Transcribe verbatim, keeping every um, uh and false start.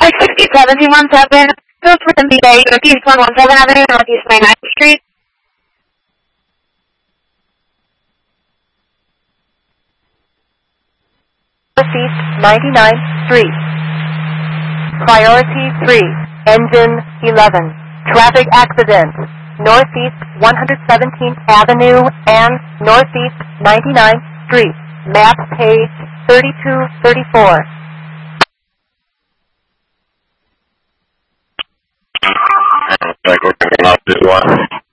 six sixty-seven two one seven, Fields within the Bay, Northeast one one seven Avenue, Northeast ninety-ninth Street. Northeast ninety-ninth Street. Priority three, engine eleven. Traffic accident. Northeast one hundred seventeenth Avenue and Northeast ninety-ninth Street. Map page thirty-two thirty-four. Like we're picking up this one.